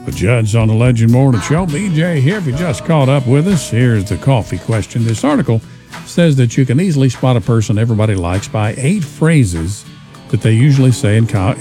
The Judge on the Legend Morning Show. BJ here. If you just caught up with us, here's the coffee question. This article says that you can easily spot a person everybody likes by 8 phrases that they usually say in